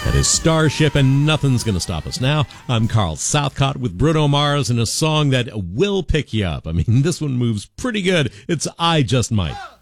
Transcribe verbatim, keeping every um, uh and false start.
That is Starship, and nothing's going to stop us now. I'm Carl Southcott with Bruno Mars and a song that will pick you up. I mean, this one moves pretty good. It's I Just Might.